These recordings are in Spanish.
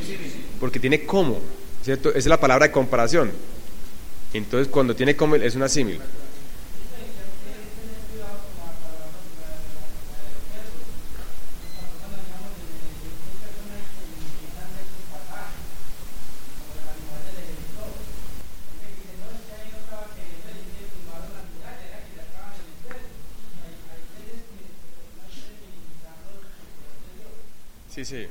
porque tiene como, ¿cierto? Esa es la palabra de comparación. Entonces, cuando tiene como es una símil. Sí, sí.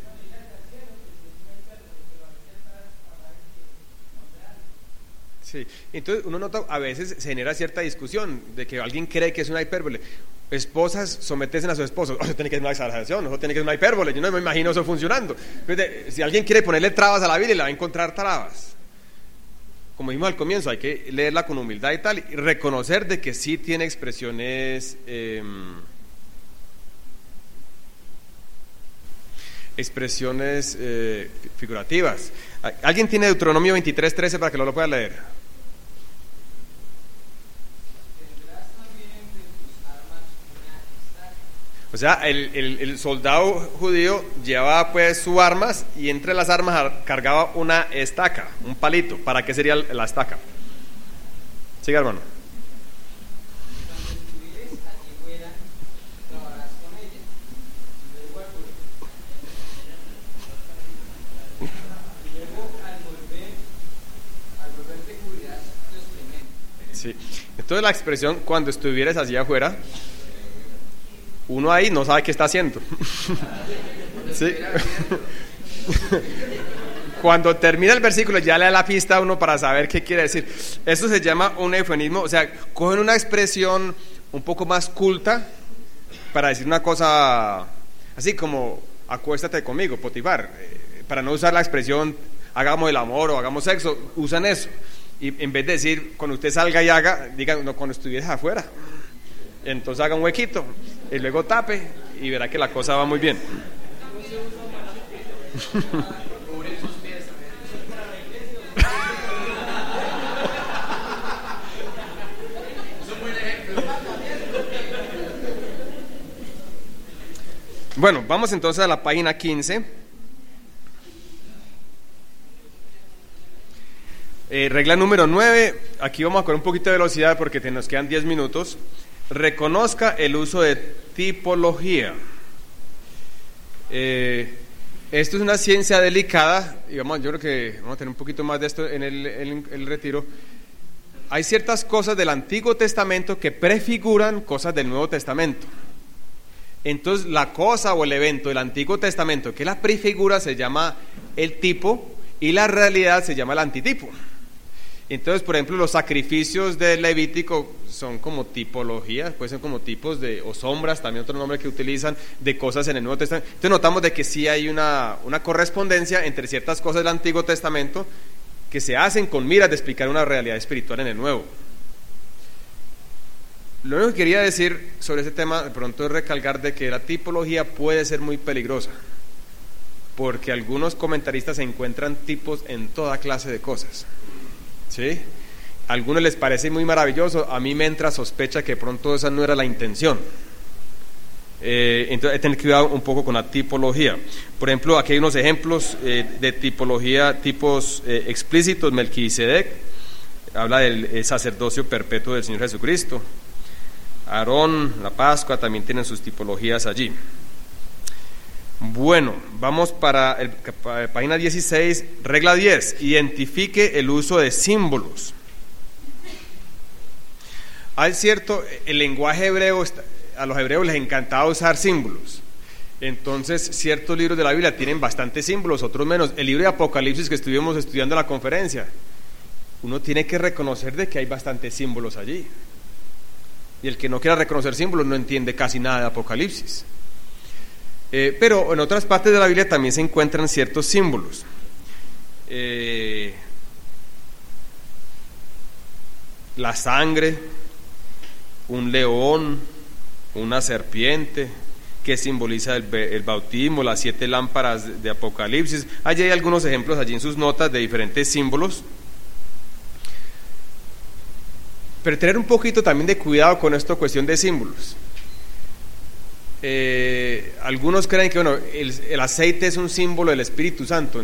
Sí, entonces uno nota, a veces se genera cierta discusión de que alguien cree que es una hipérbole. Esposas someten a sus esposos, eso tiene que ser una exageración, eso tiene que ser una hipérbole, yo no me imagino eso funcionando. Entonces, si alguien quiere ponerle trabas a la Biblia, le va a encontrar trabas. Como dijimos al comienzo, hay que leerla con humildad y tal, y reconocer de que sí tiene expresiones figurativas. ¿Alguien tiene Deuteronomio 23:13 para que lo pueda leer? O sea, el soldado judío llevaba pues sus armas y entre las armas cargaba una estaca, un palito. ¿Para qué sería la estaca? Siga, hermano. Sí. Entonces la expresión cuando estuvieras allí afuera, uno ahí no sabe qué está haciendo. ¿Sí? Cuando termina el versículo ya le da la pista a uno para saber qué quiere decir. Eso se llama un eufemismo, o sea, cogen una expresión un poco más culta para decir una cosa así como acuéstate conmigo, Potifar, para no usar la expresión hagamos el amor o hagamos sexo, usan eso. Y en vez de decir cuando usted salga y haga, digan no, cuando estuvieras afuera. Entonces haga un huequito y luego tape y verá que la cosa va muy bien. Bueno, vamos entonces a la página 15. Regla número 9, aquí vamos a coger un poquito de velocidad porque nos quedan 10 minutos. Reconozca el uso de tipología. Esto es una ciencia delicada y yo creo que vamos a tener un poquito más de esto en el retiro. Hay ciertas cosas del Antiguo Testamento que prefiguran cosas del Nuevo Testamento. Entonces la cosa o el evento del Antiguo Testamento que la prefigura se llama el tipo y la realidad se llama el antitipo. Entonces, por ejemplo, los sacrificios del Levítico son como tipologías, pueden ser como tipos de, o sombras, también otro nombre que utilizan, de cosas en el Nuevo Testamento. Entonces notamos de que sí hay una correspondencia entre ciertas cosas del Antiguo Testamento que se hacen con miras de explicar una realidad espiritual en el Nuevo. Lo único que quería decir sobre ese tema, de pronto, es recalcar de que la tipología puede ser muy peligrosa, porque algunos comentaristas encuentran tipos en toda clase de cosas. ¿Sí? A algunos les parece muy maravilloso, a mí me entra sospecha que pronto esa no era la intención. Entonces hay que tener cuidado un poco con la tipología. Por ejemplo, aquí hay unos ejemplos de tipología, tipos explícitos. Melquisedec habla del sacerdocio perpetuo del Señor Jesucristo. Aarón, la Pascua, también tienen sus tipologías allí. Bueno, vamos para página 16, regla 10, identifique el uso de símbolos. Hay cierto, el lenguaje hebreo, a los hebreos les encantaba usar símbolos. Entonces, ciertos libros de la Biblia tienen bastantes símbolos, otros menos. El libro de Apocalipsis que estuvimos estudiando en la conferencia, uno tiene que reconocer de que hay bastantes símbolos allí. Y el que no quiera reconocer símbolos no entiende casi nada de Apocalipsis. Pero en otras partes de la Biblia también se encuentran ciertos símbolos. La sangre, un león, una serpiente, que simboliza el bautismo, las 7 lámparas de Apocalipsis. Allí hay algunos ejemplos allí en sus notas de diferentes símbolos. Pero tener un poquito también de cuidado con esta cuestión de símbolos. Algunos creen que el aceite es un símbolo del Espíritu Santo.